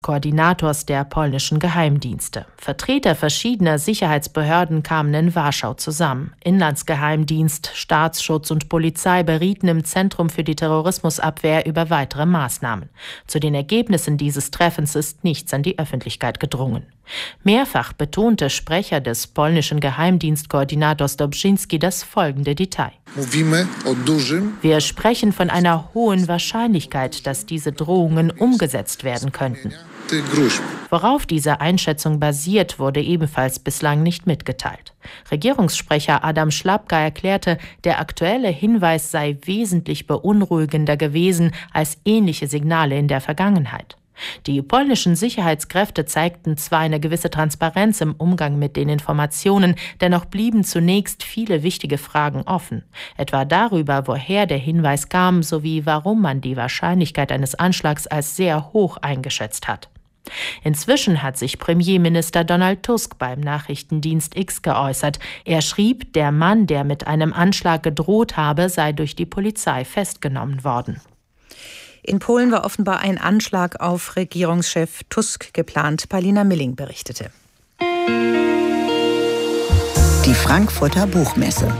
Koordinators der polnischen Geheimdienste. Vertreter verschiedener Sicherheitsbehörden kamen in Warschau zusammen. Inlandsgeheimdienst, Staatsschutz und Polizei berieten im Zentrum für die Terrorismusabwehr über weitere Maßnahmen. Zu den Ergebnissen dieses Treffens ist nichts an die Öffentlichkeit gedrungen. Mehrfach betonte Sprecher des polnischen Geheimdienstkoordinators Dobrzyński das folgende Detail. Wir sprechen von einer hohen Wahrscheinlichkeit, dass diese Drohungen umgesetzt werden könnten. Worauf diese Einschätzung basiert, wurde ebenfalls bislang nicht mitgeteilt. Regierungssprecher Adam Szłapka erklärte, der aktuelle Hinweis sei wesentlich beunruhigender gewesen als ähnliche Signale in der Vergangenheit. Die polnischen Sicherheitskräfte zeigten zwar eine gewisse Transparenz im Umgang mit den Informationen, dennoch blieben zunächst viele wichtige Fragen offen. Etwa darüber, woher der Hinweis kam, sowie warum man die Wahrscheinlichkeit eines Anschlags als sehr hoch eingeschätzt hat. Inzwischen hat sich Premierminister Donald Tusk beim Nachrichtendienst X geäußert. Er schrieb, der Mann, der mit einem Anschlag gedroht habe, sei durch die Polizei festgenommen worden. In Polen war offenbar ein Anschlag auf Regierungschef Tusk geplant. Paulina Milling berichtete. Die Frankfurter Buchmesse.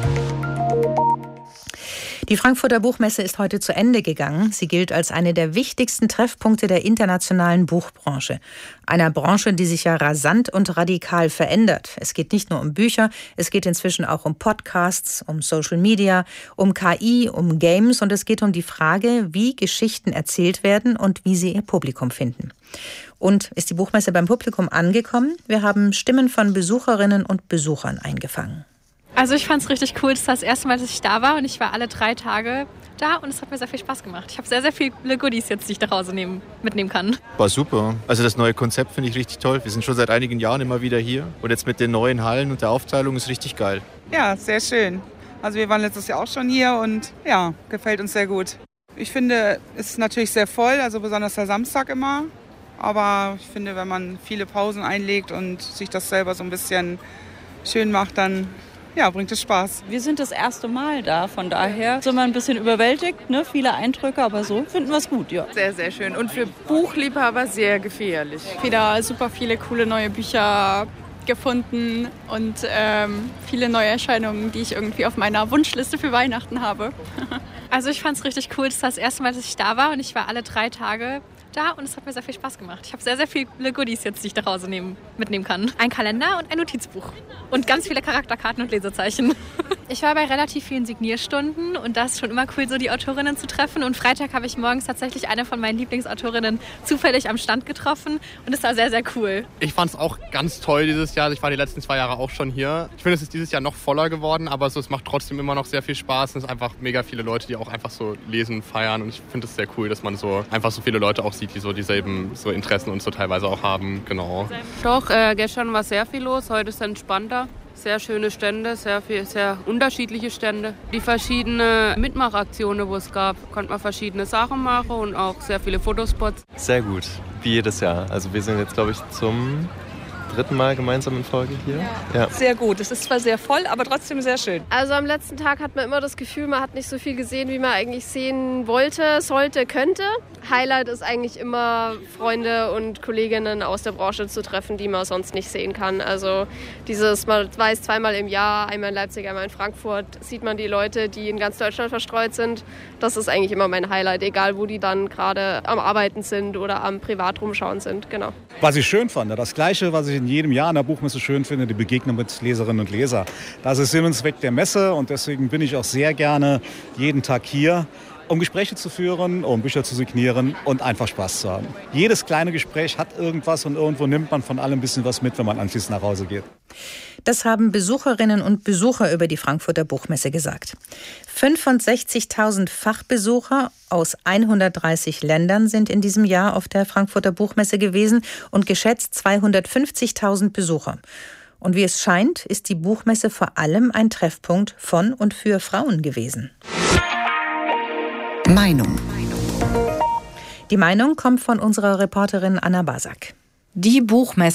Die Frankfurter Buchmesse ist heute zu Ende gegangen. Sie gilt als eine der wichtigsten Treffpunkte der internationalen Buchbranche. Einer Branche, die sich ja rasant und radikal verändert. Es geht nicht nur um Bücher, es geht inzwischen auch um Podcasts, um Social Media, um KI, um Games und es geht um die Frage, wie Geschichten erzählt werden und wie sie ihr Publikum finden. Und ist die Buchmesse beim Publikum angekommen? Wir haben Stimmen von Besucherinnen und Besuchern eingefangen. Also ich fand es richtig cool. Das war das erste Mal, dass ich da war und ich war alle 3 Tage da und es hat mir sehr viel Spaß gemacht. Ich habe sehr, sehr viele Goodies jetzt, die ich nach Hause mitnehmen kann. War super. Also das neue Konzept finde ich richtig toll. Wir sind schon seit einigen Jahren immer wieder hier und jetzt mit den neuen Hallen und der Aufteilung ist richtig geil. Ja, sehr schön. Also wir waren letztes Jahr auch schon hier und ja, gefällt uns sehr gut. Ich finde, es ist natürlich sehr voll, also besonders der Samstag immer. Aber ich finde, wenn man viele Pausen einlegt und sich das selber so ein bisschen schön macht, dann bringt es Spaß. Wir sind das erste Mal da, von daher sind wir ein bisschen überwältigt, ne? Viele Eindrücke, aber so finden wir es gut, ja. Sehr, sehr schön und für Buchliebhaber sehr gefährlich. Wieder super viele coole neue Bücher gefunden und viele neue Erscheinungen, die ich irgendwie auf meiner Wunschliste für Weihnachten habe. Also ich fand es richtig cool. Das war das erste Mal, dass ich da war und ich war alle 3 Tage da und es hat mir sehr viel Spaß gemacht. Ich habe sehr, sehr viele Goodies jetzt, die ich nach Hause mitnehmen kann. Ein Kalender und ein Notizbuch. Und ganz viele Charakterkarten und Lesezeichen. Ich war bei relativ vielen Signierstunden und das ist schon immer cool, so die Autorinnen zu treffen. Und Freitag habe ich morgens tatsächlich eine von meinen Lieblingsautorinnen zufällig am Stand getroffen und es war sehr, sehr cool. Ich fand es auch ganz toll dieses Jahr. Ich war die letzten 2 Jahre auch schon hier. Ich finde, es ist dieses Jahr noch voller geworden, aber es macht trotzdem immer noch sehr viel Spaß. Es sind einfach mega viele Leute, die auch einfach so lesen, feiern und ich finde es sehr cool, dass man so einfach so viele Leute auch sieht, die so dieselben so Interessen und so teilweise auch haben. Genau. Doch, gestern war sehr viel los, heute ist es entspannter. Sehr schöne Stände, sehr unterschiedliche Stände. Die verschiedenen Mitmachaktionen, wo es gab, konnte man verschiedene Sachen machen und auch sehr viele Fotospots. Sehr gut, wie jedes Jahr. Also wir sind jetzt, glaube ich, zum 3. Mal gemeinsam in Folge hier. Ja. Sehr gut. Es ist zwar sehr voll, aber trotzdem sehr schön. Also am letzten Tag hat man immer das Gefühl, man hat nicht so viel gesehen, wie man eigentlich sehen wollte, sollte, könnte. Highlight ist eigentlich immer, Freunde und Kolleginnen aus der Branche zu treffen, die man sonst nicht sehen kann. Also man weiß 2-mal im Jahr, einmal in Leipzig, einmal in Frankfurt, sieht man die Leute, die in ganz Deutschland verstreut sind. Das ist eigentlich immer mein Highlight, egal wo die dann gerade am Arbeiten sind oder am Privat rumschauen sind. Genau. Was ich schön fand, das Gleiche, was ich in jedem Jahr an der Buchmesse schön finde, die Begegnung mit Leserinnen und Lesern. Das ist Sinn und Zweck der Messe und deswegen bin ich auch sehr gerne jeden Tag hier, um Gespräche zu führen, um Bücher zu signieren und einfach Spaß zu haben. Jedes kleine Gespräch hat irgendwas und irgendwo nimmt man von allem ein bisschen was mit, wenn man anschließend nach Hause geht. Das haben Besucherinnen und Besucher über die Frankfurter Buchmesse gesagt. 65.000 Fachbesucher aus 130 Ländern sind in diesem Jahr auf der Frankfurter Buchmesse gewesen und geschätzt 250.000 Besucher. Und wie es scheint, ist die Buchmesse vor allem ein Treffpunkt von und für Frauen gewesen. Meinung. Die Meinung kommt von unserer Reporterin Anna Basak. Die Buchmesse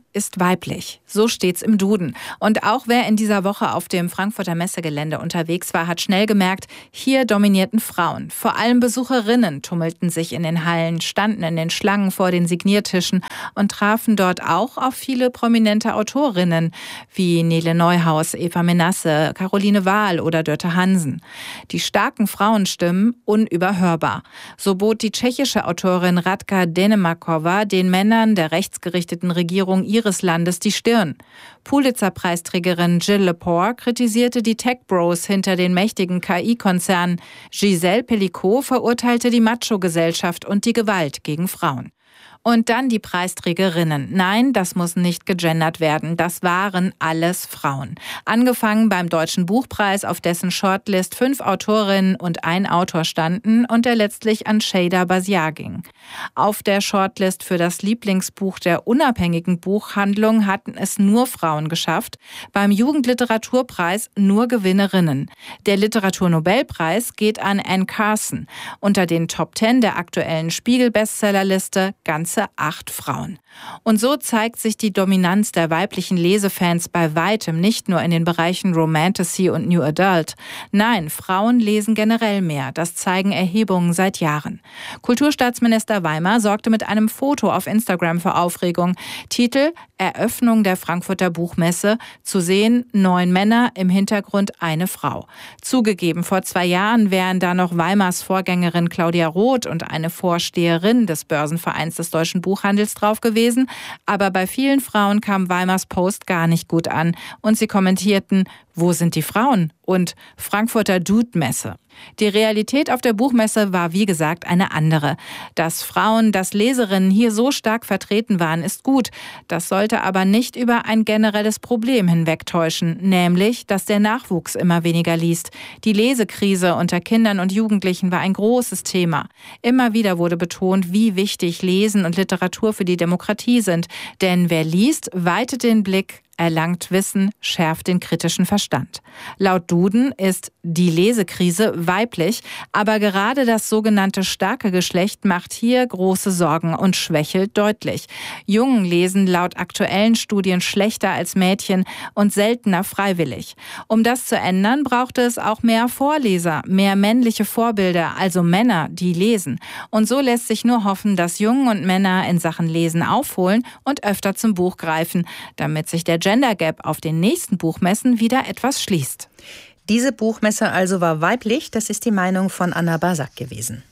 ist weiblich. So steht's im Duden. Und auch wer in dieser Woche auf dem Frankfurter Messegelände unterwegs war, hat schnell gemerkt, hier dominierten Frauen. Vor allem Besucherinnen tummelten sich in den Hallen, standen in den Schlangen vor den Signiertischen und trafen dort auch auf viele prominente Autorinnen wie Nele Neuhaus, Eva Menasse, Caroline Wahl oder Dörte Hansen. Die starken Frauenstimmen unüberhörbar. So bot die tschechische Autorin Radka Denemakova den Männern der rechtsgerichteten Regierung ihres Landes die Stirn. Pulitzer-Preisträgerin Jill Lepore kritisierte die Tech-Bros hinter den mächtigen KI-Konzernen. Gisèle Pelicot verurteilte die Macho-Gesellschaft und die Gewalt gegen Frauen. Und dann die Preisträgerinnen. Nein, das muss nicht gegendert werden. Das waren alles Frauen. Angefangen beim Deutschen Buchpreis, auf dessen Shortlist 5 Autorinnen und ein Autor standen und der letztlich an Sheyda Basiar ging. Auf der Shortlist für das Lieblingsbuch der unabhängigen Buchhandlung hatten es nur Frauen geschafft. Beim Jugendliteraturpreis nur Gewinnerinnen. Der Literaturnobelpreis geht an Anne Carson. Unter den Top 10 der aktuellen Spiegel-Bestsellerliste ganze 8 Frauen. Und so zeigt sich die Dominanz der weiblichen Lesefans bei weitem nicht nur in den Bereichen Romantasy und New Adult. Nein, Frauen lesen generell mehr. Das zeigen Erhebungen seit Jahren. Kulturstaatsminister Weimar sorgte mit einem Foto auf Instagram für Aufregung. Titel: Eröffnung der Frankfurter Buchmesse. Zu sehen 9 Männer, im Hintergrund eine Frau. Zugegeben, vor 2 Jahren wären da noch Weimars Vorgängerin Claudia Roth und eine Vorsteherin des Börsenvereins des Deutschen Buchhandels drauf gewesen. Aber bei vielen Frauen kam Weimars Post gar nicht gut an. Und sie kommentierten: Wo sind die Frauen? Und Frankfurter Dude-Messe. Die Realität auf der Buchmesse war, wie gesagt, eine andere. Dass Frauen, dass Leserinnen hier so stark vertreten waren, ist gut. Das sollte aber nicht über ein generelles Problem hinwegtäuschen, nämlich, dass der Nachwuchs immer weniger liest. Die Lesekrise unter Kindern und Jugendlichen war ein großes Thema. Immer wieder wurde betont, wie wichtig Lesen und Literatur für die Demokratie sind. Denn wer liest, weitet den Blick, erlangt Wissen, schärft den kritischen Verstand. Laut Duden ist die Lesekrise weiblich, aber gerade das sogenannte starke Geschlecht macht hier große Sorgen und schwächelt deutlich. Jungen lesen laut aktuellen Studien schlechter als Mädchen und seltener freiwillig. Um das zu ändern, brauchte es auch mehr Vorleser, mehr männliche Vorbilder, also Männer, die lesen. Und so lässt sich nur hoffen, dass Jungen und Männer in Sachen Lesen aufholen und öfter zum Buch greifen, damit sich der Gender Gap auf den nächsten Buchmessen wieder etwas schließt. Diese Buchmesse also war weiblich, das ist die Meinung von Anna Basak gewesen.